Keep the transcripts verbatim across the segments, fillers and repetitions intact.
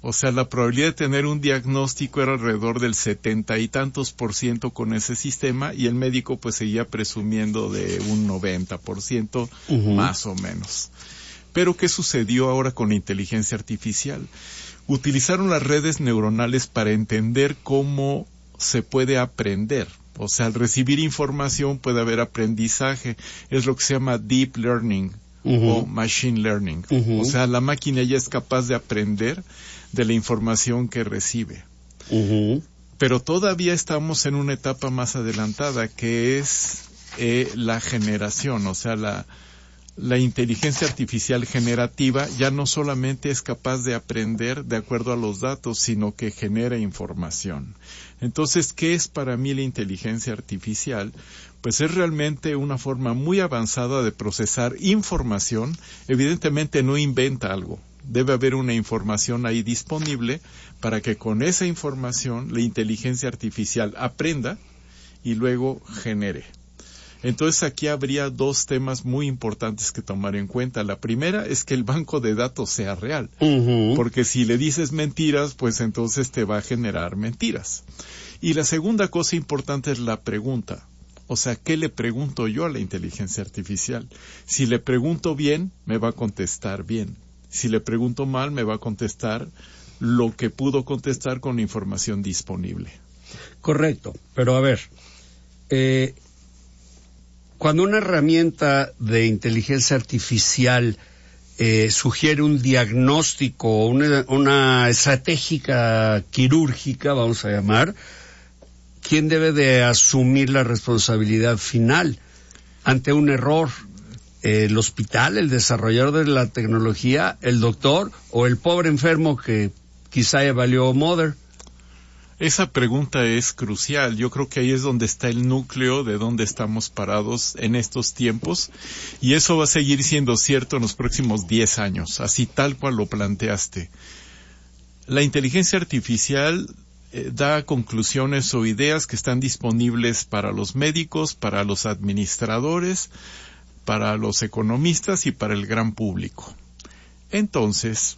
O sea, la probabilidad de tener un diagnóstico era alrededor del setenta y tantos por ciento con ese sistema, y el médico pues seguía presumiendo de un noventa por ciento, uh-huh. más o menos. Pero ¿qué sucedió ahora con la inteligencia artificial? Utilizaron las redes neuronales para entender cómo se puede aprender. O sea, al recibir información puede haber aprendizaje. Es lo que se llama deep learning, uh-huh. o machine learning. Uh-huh. O sea, la máquina ya es capaz de aprender de la información que recibe. Uh-huh. Pero todavía estamos en una etapa más adelantada, que es eh, la generación. O sea, la, la inteligencia artificial generativa ya no solamente es capaz de aprender de acuerdo a los datos, sino que genera información. Entonces, ¿qué es para mí la inteligencia artificial? Pues es realmente una forma muy avanzada de procesar información. Evidentemente no inventa algo. Debe haber una información ahí disponible para que con esa información la inteligencia artificial aprenda y luego genere. Entonces aquí habría dos temas muy importantes que tomar en cuenta. La primera es que el banco de datos sea real, uh-huh. porque si le dices mentiras, pues entonces te va a generar mentiras. Y la segunda cosa importante es la pregunta. O sea, ¿qué le pregunto yo a la inteligencia artificial? Si le pregunto bien, me va a contestar bien. Si le pregunto mal, me va a contestar lo que pudo contestar con la información disponible. Correcto, pero a ver, eh, cuando una herramienta de inteligencia artificial eh, sugiere un diagnóstico, una, una estratégica quirúrgica, vamos a llamar, ¿quién debe de asumir la responsabilidad final ante un error? ¿El hospital, el desarrollador de la tecnología, el doctor o el pobre enfermo que quizá ya valió Mother? Esa pregunta es crucial. Yo creo que ahí es donde está el núcleo de dónde estamos parados en estos tiempos, y eso va a seguir siendo cierto en los próximos diez años, así tal cual lo planteaste. La inteligencia artificial eh, da conclusiones o ideas que están disponibles para los médicos, para los administradores, para los economistas y para el gran público. Entonces,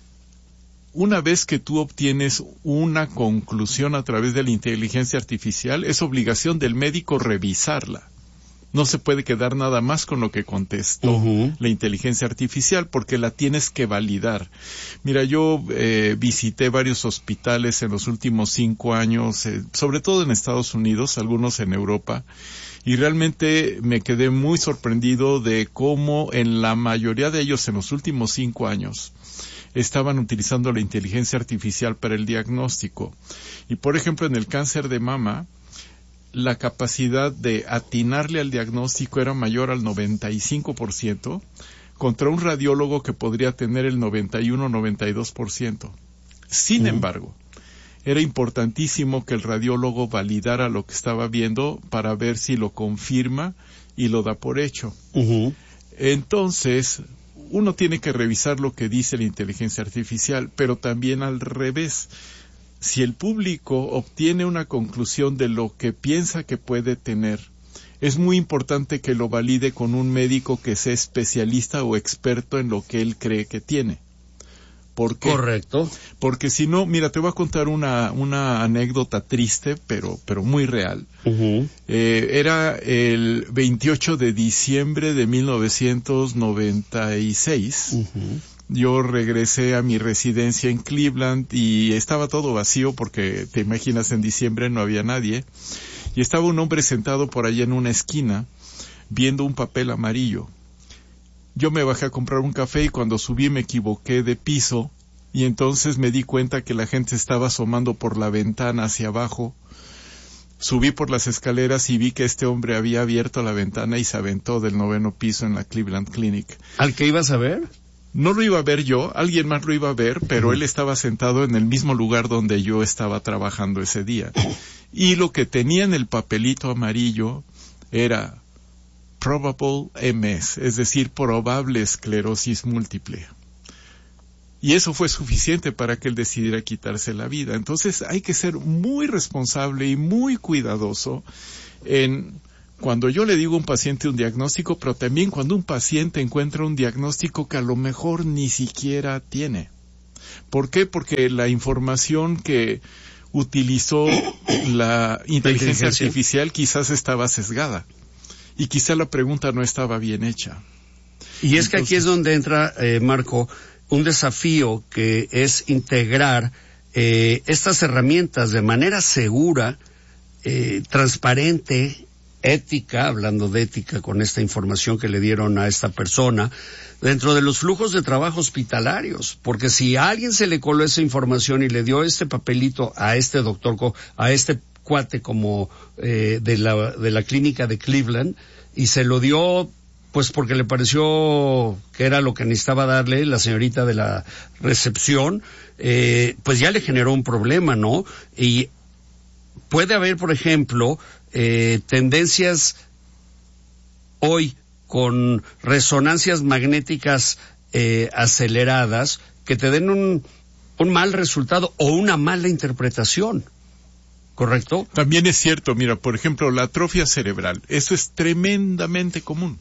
una vez que tú obtienes una conclusión a través de la inteligencia artificial, es obligación del médico revisarla. No se puede quedar nada más con lo que contestó uh-huh. la inteligencia artificial, porque la tienes que validar. Mira, yo eh, visité varios hospitales en los últimos cinco años, eh, sobre todo en Estados Unidos, algunos en Europa, y realmente me quedé muy sorprendido de cómo en la mayoría de ellos en los últimos cinco años estaban utilizando la inteligencia artificial para el diagnóstico. Y por ejemplo, en el cáncer de mama, la capacidad de atinarle al diagnóstico era mayor al noventa y cinco por ciento, contra un radiólogo que podría tener el noventa y uno a noventa y dos por ciento. Sin uh-huh. embargo, era importantísimo que el radiólogo validara lo que estaba viendo para ver si lo confirma y lo da por hecho. Uh-huh. Entonces, uno tiene que revisar lo que dice la inteligencia artificial, pero también al revés. Si el público obtiene una conclusión de lo que piensa que puede tener, es muy importante que lo valide con un médico que sea especialista o experto en lo que él cree que tiene. ¿Por qué? Correcto. Porque si no, mira, te voy a contar una una anécdota triste, pero pero muy real. Uh-huh. Eh, era el veintiocho de diciembre de mil novecientos noventa y seis. Uh-huh. Yo regresé a mi residencia en Cleveland y estaba todo vacío porque, te imaginas, en diciembre no había nadie. Y estaba un hombre sentado por allá en una esquina viendo un papel amarillo. Yo me bajé a comprar un café y cuando subí me equivoqué de piso y entonces me di cuenta que la gente estaba asomando por la ventana hacia abajo. Subí por las escaleras y vi que este hombre había abierto la ventana y se aventó del noveno piso en la Cleveland Clinic. ¿Al que ibas a ver? No lo iba a ver yo, alguien más lo iba a ver, pero uh-huh. él estaba sentado en el mismo lugar donde yo estaba trabajando ese día. Y lo que tenía en el papelito amarillo era probable M S, es decir, probable esclerosis múltiple. Y eso fue suficiente para que él decidiera quitarse la vida. Entonces hay que ser muy responsable y muy cuidadoso en cuando yo le digo a un paciente un diagnóstico, pero también cuando un paciente encuentra un diagnóstico que a lo mejor ni siquiera tiene. ¿Por qué? Porque la información que utilizó la inteligencia artificial quizás estaba sesgada y quizá la pregunta no estaba bien hecha. Y es Entonces, que aquí es donde entra, eh, Marco, un desafío que es integrar eh, estas herramientas de manera segura, eh, transparente, ética, hablando de ética con esta información que le dieron a esta persona, dentro de los flujos de trabajo hospitalarios, porque si a alguien se le coló esa información y le dio este papelito a este doctor, a este cuate como eh, de la de la clínica de Cleveland, y se lo dio pues porque le pareció que era lo que necesitaba darle la señorita de la recepción, eh, pues ya le generó un problema, ¿no? Y puede haber, por ejemplo, eh, tendencias hoy con resonancias magnéticas eh, aceleradas que te den un, un mal resultado o una mala interpretación, ¿correcto? También es cierto, mira, por ejemplo, la atrofia cerebral, eso es tremendamente común.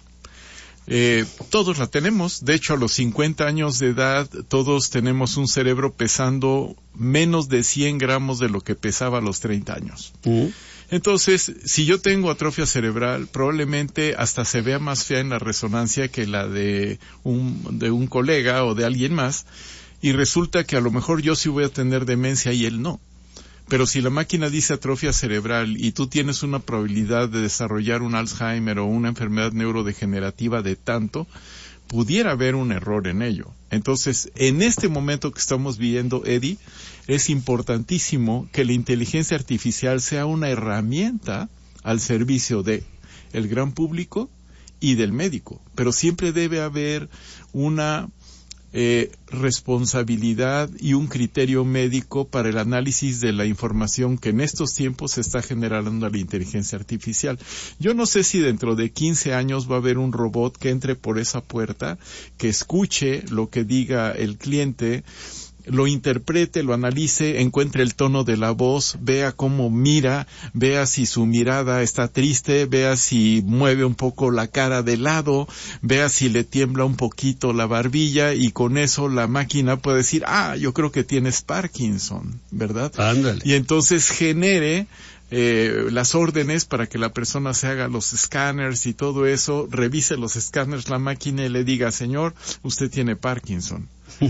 Eh, todos la tenemos, de hecho a los cincuenta años de edad todos tenemos un cerebro pesando menos de cien gramos de lo que pesaba a los treinta años. Uh-huh. Entonces, si yo tengo atrofia cerebral, probablemente hasta se vea más fea en la resonancia que la de un, de un colega o de alguien más, y resulta que a lo mejor yo sí voy a tener demencia y él no. Pero si la máquina dice atrofia cerebral y tú tienes una probabilidad de desarrollar un Alzheimer o una enfermedad neurodegenerativa de tanto, pudiera haber un error en ello. Entonces, en este momento que estamos viviendo, Eddie, es importantísimo que la inteligencia artificial sea una herramienta al servicio de el gran público y del médico. Pero siempre debe haber una Eh, responsabilidad y un criterio médico para el análisis de la información que en estos tiempos se está generando la inteligencia artificial. Yo no sé si dentro de quince años va a haber un robot que entre por esa puerta, que escuche lo que diga el cliente, lo interprete, lo analice, encuentre el tono de la voz, vea cómo mira, vea si su mirada está triste, vea si mueve un poco la cara de lado, vea si le tiembla un poquito la barbilla, y con eso la máquina puede decir, ah, yo creo que tienes Parkinson, ¿verdad? Ándale. Y entonces genere Eh, las órdenes para que la persona se haga los escáneres y todo eso, revise los escáneres la máquina y le diga, señor, usted tiene Parkinson.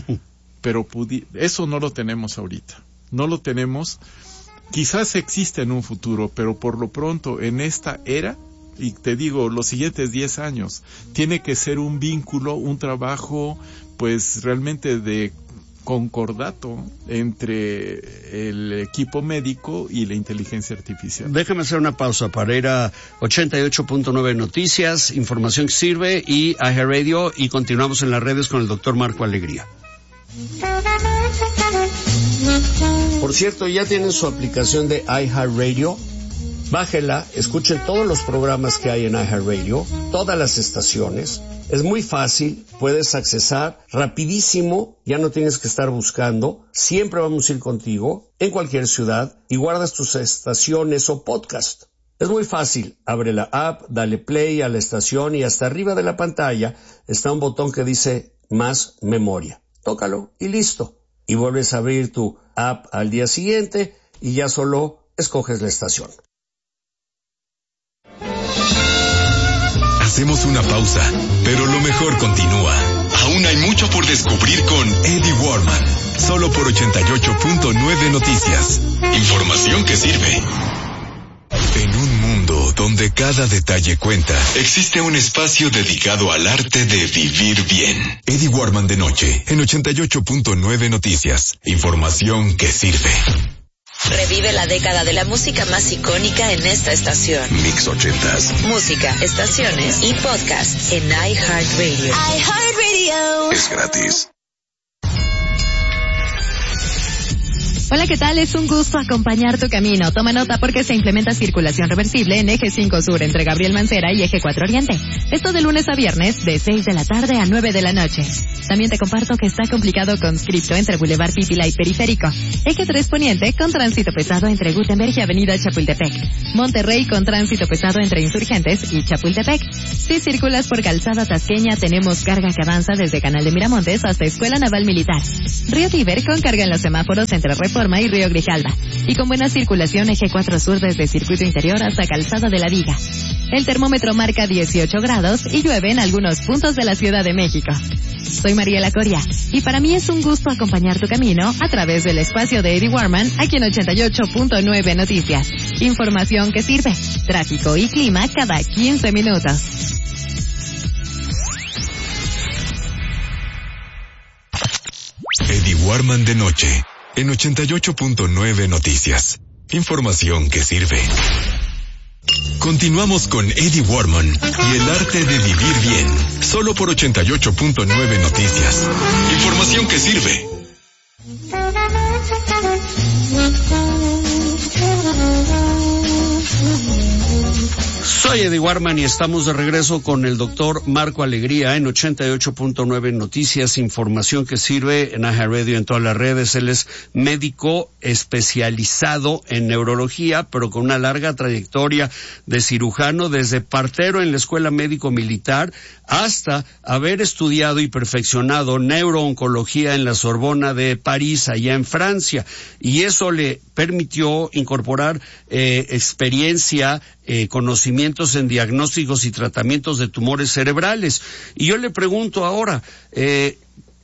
Pero pudi- eso no lo tenemos ahorita, no lo tenemos, quizás existe en un futuro, pero por lo pronto en esta era, y te digo, los siguientes diez años, tiene que ser un vínculo, un trabajo, pues realmente de concordato entre el equipo médico y la inteligencia artificial. Déjame hacer una pausa para ir a ochenta y ocho punto nueve Noticias, información que sirve, y iHeartRadio, y continuamos en las redes con el doctor Marco Alegría. Por cierto, ¿ya tienen su aplicación de iHeartRadio? Bájela, escuchen todos los programas que hay en iHeartRadio, todas las estaciones. Es muy fácil, puedes accesar rapidísimo, ya no tienes que estar buscando, siempre vamos a ir contigo, en cualquier ciudad, y guardas tus estaciones o podcast. Es muy fácil, abre la app, dale play a la estación y hasta arriba de la pantalla está un botón que dice más memoria. Tócalo y listo. Y vuelves a abrir tu app al día siguiente y ya solo escoges la estación. Hacemos una pausa, pero lo mejor continúa. Aún hay mucho por descubrir con Eddie Warman, solo por ochenta y ocho punto nueve Noticias. Información que sirve. En un mundo donde cada detalle cuenta, existe un espacio dedicado al arte de vivir bien. Eddie Warman de noche, en ochenta y ocho punto nueve Noticias. Información que sirve. Revive la década de la música más icónica en esta estación. Mix ochentas. Música, estaciones y podcasts en iHeartRadio. iHeartRadio. Es gratis. Hola, ¿qué tal? Es un gusto acompañar tu camino. Toma nota porque se implementa circulación reversible en Eje cinco Sur entre Gabriel Mancera y Eje cuatro Oriente. Esto de lunes a viernes de seis de la tarde a nueve de la noche. También te comparto que está complicado conscripto entre Boulevard Pípila y Periférico. Eje tres Poniente con tránsito pesado entre Gutenberg y Avenida Chapultepec. Monterrey con tránsito pesado entre Insurgentes y Chapultepec. Si circulas por Calzada Tasqueña, tenemos carga que avanza desde Canal de Miramontes hasta Escuela Naval Militar. Río Tíber con carga en los semáforos entre Reforma y Río Grijalva. Y con buena circulación Eje cuatro Sur desde Circuito Interior hasta Calzada de la Viga. El termómetro marca dieciocho grados y llueve en algunos puntos de la Ciudad de México. Soy Mariela Coria y para mí es un gusto acompañar tu camino a través del espacio de Eddie Warman aquí en ochenta y ocho punto nueve Noticias. Información que sirve. Tráfico y clima cada quince minutos. Eddie Warman de noche en ochenta y ocho punto nueve Noticias. Información que sirve. Continuamos con Eddie Warman y el arte de vivir bien, solo por ochenta y ocho punto nueve Noticias. Información que sirve. Soy Eddie Warman y estamos de regreso con el doctor Marco Alegría en ochenta y ocho punto nueve Noticias, información que sirve en Aja Radio, en todas las redes. Él es médico especializado en neurología, pero con una larga trayectoria de cirujano, desde partero en la Escuela Médico Militar hasta haber estudiado y perfeccionado neurooncología en la Sorbona de París, allá en Francia. Y eso le permitió incorporar eh, experiencia, eh, conocimientos en diagnósticos y tratamientos de tumores cerebrales. Y yo le pregunto ahora, eh,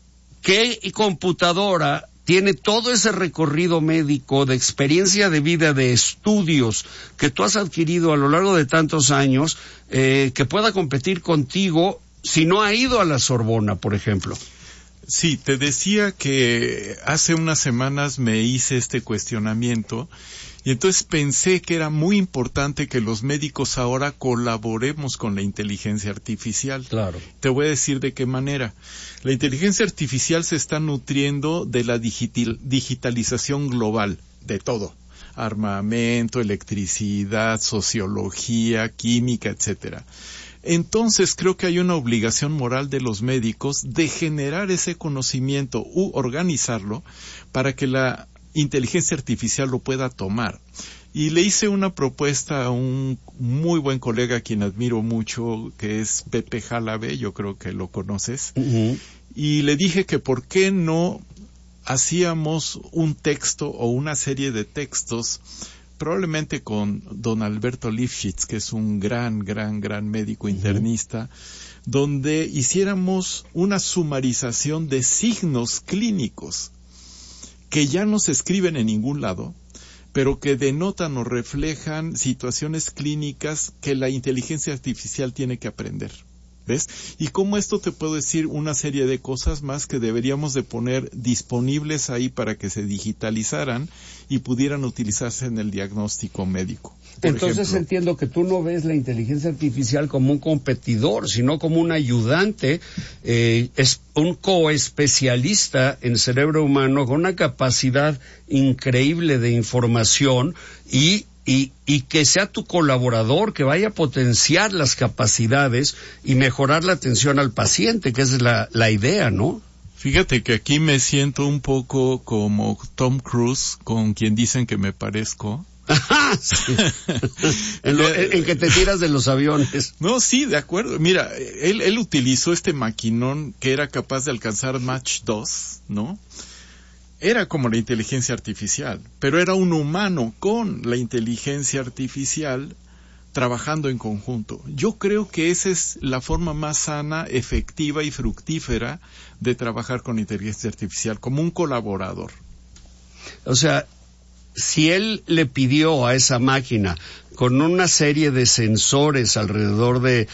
¿qué computadora tiene todo ese recorrido médico de experiencia de vida, de estudios que tú has adquirido a lo largo de tantos años, eh, que pueda competir contigo si no ha ido a la Sorbona, por ejemplo? Sí, te decía que hace unas semanas me hice este cuestionamiento y entonces pensé que era muy importante que los médicos ahora colaboremos con la inteligencia artificial. Claro. Te voy a decir de qué manera. La inteligencia artificial se está nutriendo de la digital, digitalización global, de todo. Armamento, electricidad, sociología, química, etcétera. Entonces creo que hay una obligación moral de los médicos de generar ese conocimiento u organizarlo para que la inteligencia artificial lo pueda tomar. Y le hice una propuesta a un muy buen colega a quien admiro mucho, que es Pepe Jalabe, yo creo que lo conoces, uh-huh. Y le dije que por qué no hacíamos un texto o una serie de textos, probablemente con don Alberto Lifshitz, que es un gran, gran, gran médico internista, uh-huh. donde hiciéramos una sumarización de signos clínicos que ya no se escriben en ningún lado, pero que denotan o reflejan situaciones clínicas que la inteligencia artificial tiene que aprender. ¿Ves? Y como esto te puedo decir una serie de cosas más que deberíamos de poner disponibles ahí para que se digitalizaran y pudieran utilizarse en el diagnóstico médico. Entonces ejemplo, entiendo que tú no ves la inteligencia artificial como un competidor, sino como un ayudante, eh, es un coespecialista en cerebro humano con una capacidad increíble de información y Y, y que sea tu colaborador, que vaya a potenciar las capacidades y mejorar la atención al paciente, que es la, la idea, ¿no? Fíjate que aquí me siento un poco como Tom Cruise, con quien dicen que me parezco. Sí. en, lo, en, en que te tiras de los aviones. No, sí, de acuerdo. Mira, él, él utilizó este maquinón que era capaz de alcanzar Mach dos, ¿no? Era como la inteligencia artificial, pero era un humano con la inteligencia artificial trabajando en conjunto. Yo creo que esa es la forma más sana, efectiva y fructífera de trabajar con inteligencia artificial, como un colaborador. O sea, si él le pidió a esa máquina con una serie de sensores alrededor de,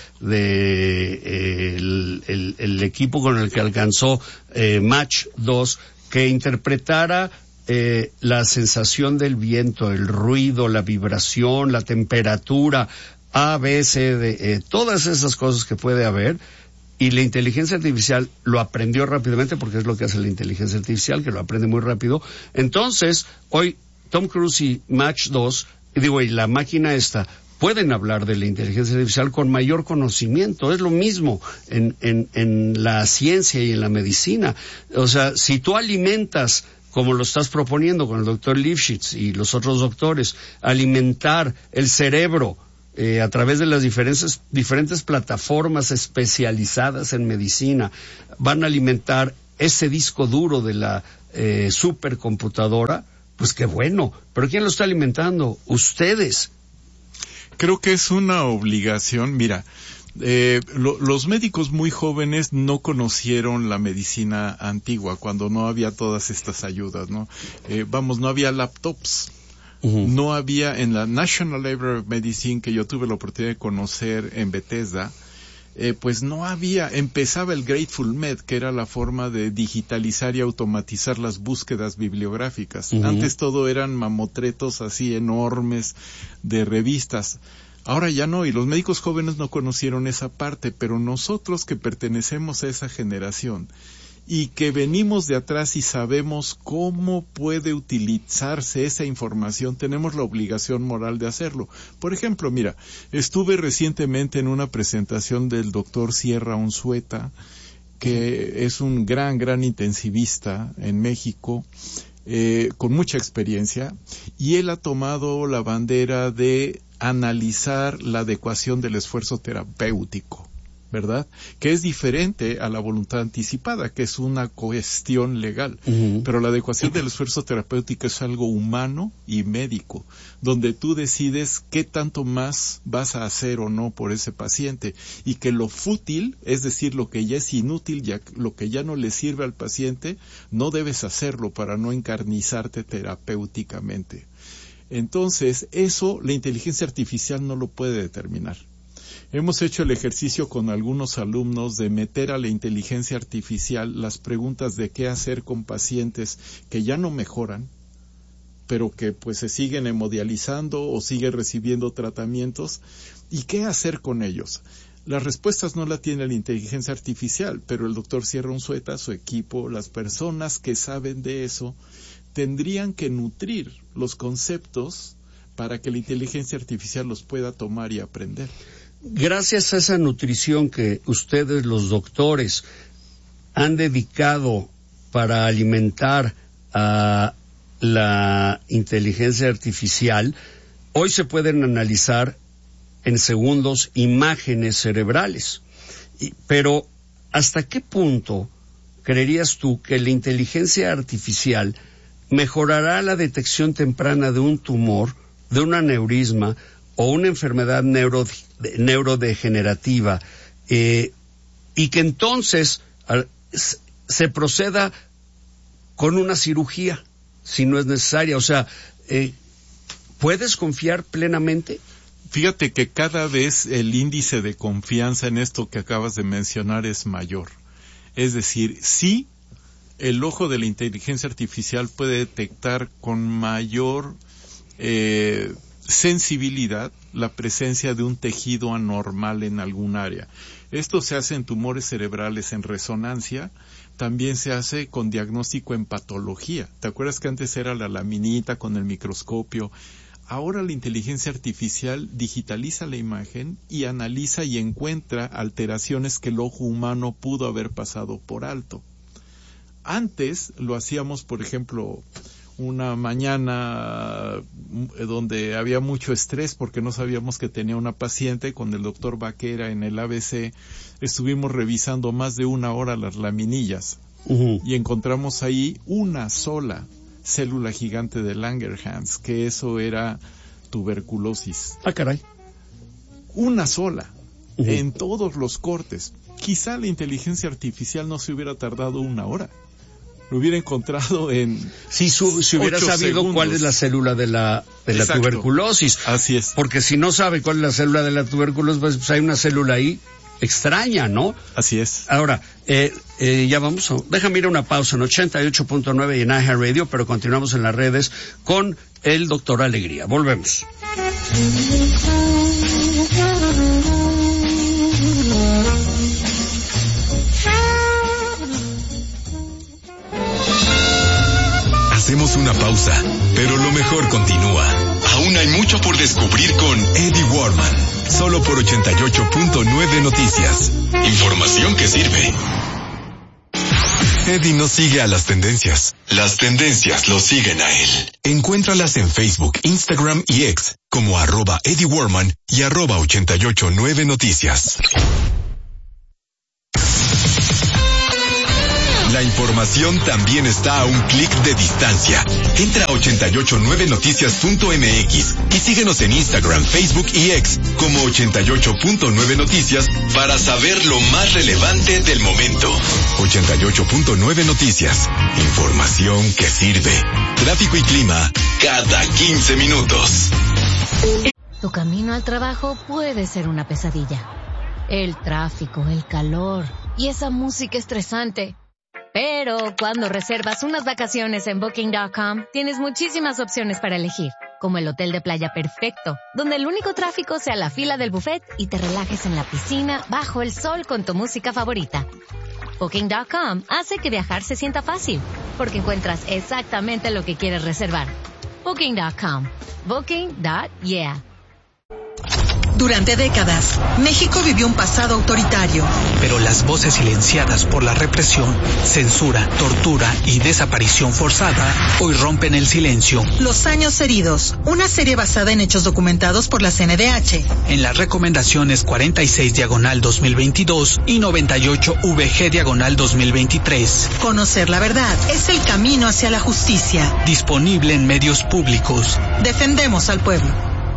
de eh, el, el, el equipo con el que alcanzó eh, Mach dos, que interpretara eh, la sensación del viento, el ruido, la vibración, la temperatura, A, B, C, D, E, todas esas cosas que puede haber, y la inteligencia artificial lo aprendió rápidamente, porque es lo que hace la inteligencia artificial, que lo aprende muy rápido. Entonces, hoy Tom Cruise y Mach dos, digo, y la máquina esta, pueden hablar de la inteligencia artificial con mayor conocimiento. Es lo mismo en, en, en la ciencia y en la medicina. O sea, si tú alimentas, como lo estás proponiendo con el doctor Lifshitz y los otros doctores, alimentar el cerebro eh, a través de las diferentes, diferentes plataformas especializadas en medicina, van a alimentar ese disco duro de la eh, supercomputadora, pues qué bueno. ¿Pero quién lo está alimentando? Ustedes. Creo que es una obligación. Mira, eh, lo, los médicos muy jóvenes no conocieron la medicina antigua, cuando no había todas estas ayudas, ¿no? Eh, vamos, no había laptops. Uh-huh. No había en la National Library of Medicine, que yo tuve la oportunidad de conocer en Bethesda, eh, pues no había, empezaba el Grateful Med, que era la forma de digitalizar y automatizar las búsquedas bibliográficas. Uh-huh. Antes todo eran mamotretos así enormes de revistas. Ahora ya no, y los médicos jóvenes no conocieron esa parte, pero nosotros que pertenecemos a esa generación y que venimos de atrás y sabemos cómo puede utilizarse esa información, tenemos la obligación moral de hacerlo. Por ejemplo, mira, estuve recientemente en una presentación del doctor Sierra Unzueta, que es un gran, gran intensivista en México, eh, con mucha experiencia, y él ha tomado la bandera de analizar la adecuación del esfuerzo terapéutico, ¿verdad? Que es diferente a la voluntad anticipada, que es una cuestión legal. Uh-huh. Pero la adecuación del esfuerzo terapéutico es algo humano y médico, donde tú decides qué tanto más vas a hacer o no por ese paciente, y que lo fútil, es decir, lo que ya es inútil, ya, lo que ya no le sirve al paciente, no debes hacerlo para no encarnizarte terapéuticamente. Entonces, eso la inteligencia artificial no lo puede determinar. Hemos hecho el ejercicio con algunos alumnos de meter a la inteligencia artificial las preguntas de qué hacer con pacientes que ya no mejoran, pero que pues se siguen hemodializando o siguen recibiendo tratamientos, y qué hacer con ellos. Las respuestas no la tiene la inteligencia artificial, pero el doctor Sierra Unzueta, su equipo, las personas que saben de eso, tendrían que nutrir los conceptos para que la inteligencia artificial los pueda tomar y aprender. Gracias a esa nutrición que ustedes, los doctores, han dedicado para alimentar a la inteligencia artificial, hoy se pueden analizar en segundos imágenes cerebrales. Y, pero, ¿hasta qué punto creerías tú que la inteligencia artificial mejorará la detección temprana de un tumor, de un aneurisma o una enfermedad neuro, neurodegenerativa, eh, y que entonces al, se proceda con una cirugía, si no es necesaria? O sea, eh, ¿puedes confiar plenamente? Fíjate que cada vez el índice de confianza en esto que acabas de mencionar es mayor. Es decir, sí, el ojo de la inteligencia artificial puede detectar con mayor eh, sensibilidad la presencia de un tejido anormal en algún área. Esto se hace en tumores cerebrales en resonancia, también se hace con diagnóstico en patología. ¿Te acuerdas que antes era la laminita con el microscopio? Ahora la inteligencia artificial digitaliza la imagen y analiza y encuentra alteraciones que el ojo humano pudo haber pasado por alto. Antes lo hacíamos, por ejemplo, una mañana donde había mucho estrés porque no sabíamos que tenía una paciente. Con el doctor Vaquera en el A B C estuvimos revisando más de una hora las laminillas. Uh-huh. Y encontramos ahí una sola célula gigante de Langerhans, que eso era tuberculosis. Ah, caray. Una sola, uh-huh, en todos los cortes. Quizá la inteligencia artificial no se hubiera tardado una hora. Lo hubiera encontrado en si, su, si hubiera sabido segundos. Cuál es la célula de la de la Exacto. tuberculosis. Así es. Porque si no sabe cuál es la célula de la tuberculosis, pues, pues hay una célula ahí extraña, ¿no? Así es. Ahora, eh, eh, ya vamos, a, déjame ir a una pausa en ochenta y ocho punto nueve y en iHeartRadio, pero continuamos en las redes con el doctor Alegría. Volvemos. Hacemos una pausa, pero lo mejor continúa. Aún hay mucho por descubrir con Eddie Warman. Solo por ochenta y ocho punto nueve Noticias. Información que sirve. Eddie no sigue a las tendencias. Las tendencias lo siguen a él. Encuéntralas en Facebook, Instagram y X como arroba Eddie Warman y arroba ochenta y ocho nueve Noticias. La información también está a un clic de distancia. Entra a ochenta y ocho nueve noticias punto m x y síguenos en Instagram, Facebook y X como ochenta y ocho punto nueve Noticias para saber lo más relevante del momento. ochenta y ocho punto nueve Noticias. Información que sirve. Tráfico y clima cada quince minutos. Tu camino al trabajo puede ser una pesadilla. El tráfico, el calor y esa música estresante. Pero cuando reservas unas vacaciones en Booking punto com, tienes muchísimas opciones para elegir, como el hotel de playa perfecto, donde el único tráfico sea la fila del buffet y te relajes en la piscina bajo el sol con tu música favorita. Booking punto com hace que viajar se sienta fácil, porque encuentras exactamente lo que quieres reservar. Booking punto com. Booking punto yeah. Durante décadas, México vivió un pasado autoritario. Pero las voces silenciadas por la represión, censura, tortura y desaparición forzada hoy rompen el silencio. Los años heridos, una serie basada en hechos documentados por la C N D H. En las recomendaciones cuarenta y seis diagonal dos mil veintidós y noventa y ocho V G diagonal dos mil veintitrés. Conocer la verdad es el camino hacia la justicia. Disponible en medios públicos. Defendemos al pueblo.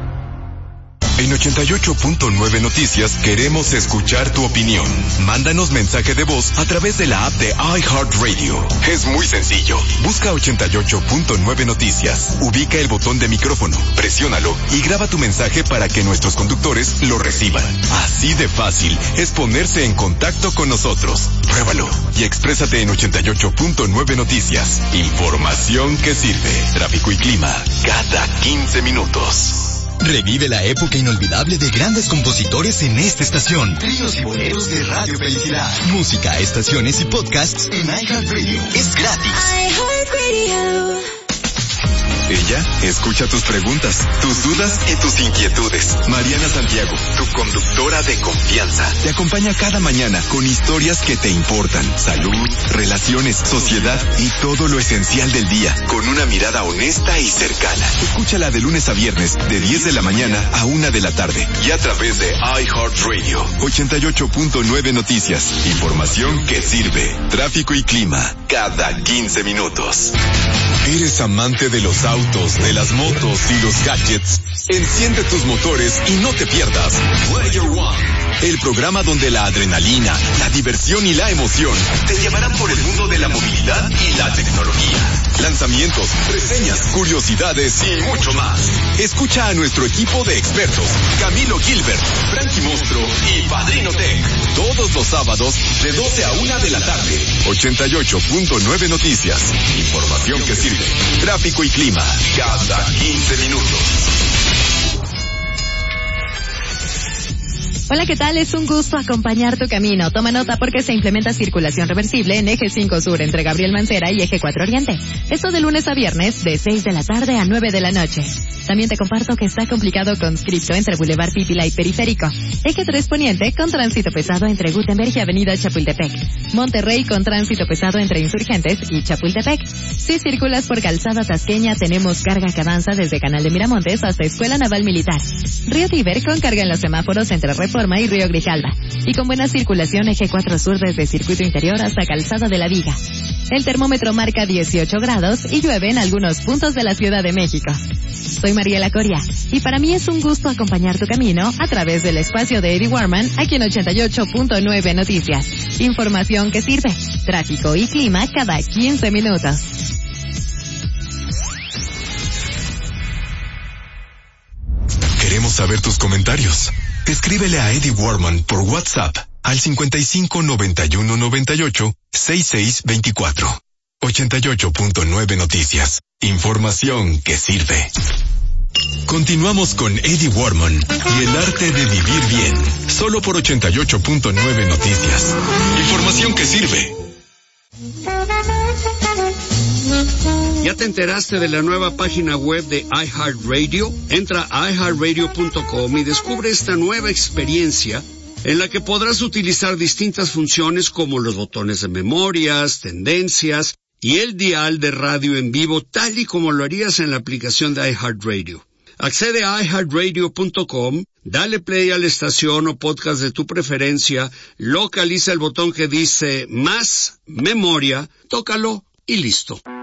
En ochenta y ocho punto nueve Noticias queremos escuchar tu opinión. Mándanos mensaje de voz a través de la app de iHeartRadio. Es muy sencillo. Busca ochenta y ocho punto nueve Noticias. Ubica el botón de micrófono, presiónalo y graba tu mensaje para que nuestros conductores lo reciban. Así de fácil es ponerse en contacto con nosotros. Pruébalo y exprésate en ochenta y ocho punto nueve Noticias. Información que sirve. Tráfico y clima cada quince minutos. Revive la época inolvidable de grandes compositores en esta estación. Tríos y boleros de Radio Felicidad. Música, estaciones y podcasts en iHeartRadio. Es gratis. iHeartRadio. Ella escucha tus preguntas, tus dudas y tus inquietudes. Mariana Santiago, tu conductora de confianza, te acompaña cada mañana con historias que te importan. Salud, relaciones, sociedad y todo lo esencial del día, con una mirada honesta y cercana. Escúchala de lunes a viernes, de diez de la mañana a una de la tarde. Y a través de iHeartRadio. ochenta y ocho punto nueve Noticias. Información que sirve. Tráfico y clima cada quince minutos. ¿Eres amante de los autos, de las motos y los gadgets? Enciende tus motores y no te pierdas Player One, el programa donde la adrenalina, la diversión y la emoción te llevarán por el mundo de la movilidad y la tecnología. Lanzamientos, reseñas, curiosidades y mucho más. Escucha a nuestro equipo de expertos, Camilo Gilbert, Frankie Monstruo y Padrino Tech, todos los sábados de doce a una de la tarde. ochenta y ocho punto nueve Noticias. Información que sirve. Tráfico y clima cada quince minutos. Hola, ¿qué tal? Es un gusto acompañar tu camino. Toma nota porque se implementa circulación reversible en Eje cinco Sur entre Gabriel Mancera y Eje cuatro Oriente. Esto de lunes a viernes de seis de la tarde a nueve de la noche. También te comparto que está complicado conscripto entre Boulevard Pípila y Periférico. Eje tres Poniente con tránsito pesado entre Gutenberg y Avenida Chapultepec. Monterrey con tránsito pesado entre Insurgentes y Chapultepec. Si circulas por Calzada Tasqueña tenemos carga que avanza desde Canal de Miramontes hasta Escuela Naval Militar. Río Tíber con carga en los semáforos entre Reforma y Río Grijalva. Y con buena circulación Eje cuatro Sur desde Circuito Interior hasta Calzada de la Viga. El termómetro marca dieciocho grados y llueve en algunos puntos de la Ciudad de México. Soy Mariela Coria y para mí es un gusto acompañar tu camino a través del espacio de Eddie Warman aquí en ochenta y ocho punto nueve Noticias. Información que sirve. Tráfico y clima cada quince minutos. Queremos saber tus comentarios. Escríbele a Eddie Warman por WhatsApp al cincuenta y cinco noventa y uno noventa y ocho sesenta y seis veinticuatro. ochenta y ocho punto nueve Noticias. Información que sirve. Continuamos con Eddie Warman y el arte de vivir bien. Solo por ochenta y ocho punto nueve Noticias. Información que sirve. ¿Ya te enteraste de la nueva página web de iHeartRadio? Entra a i heart radio punto com y descubre esta nueva experiencia en la que podrás utilizar distintas funciones como los botones de memorias, tendencias y el dial de radio en vivo, tal y como lo harías en la aplicación de iHeartRadio. Accede a i heart radio punto com, dale play a la estación o podcast de tu preferencia, localiza el botón que dice Más Memoria, tócalo y listo.